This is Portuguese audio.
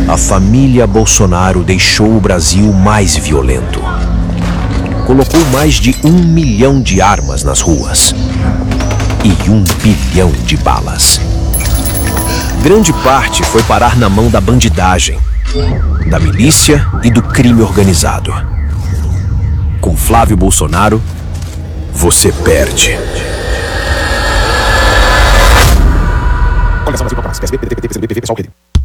a família Bolsonaro deixou o Brasil mais violento. Colocou mais de 1 milhão de armas nas ruas e 1 bilhão de balas. Grande parte foi parar na mão da bandidagem, da milícia e do crime organizado. Com Flávio Bolsonaro, você perde. Coligação Brasil para PSB, PDT, PT, PCdoB, PV, PSOL, RED.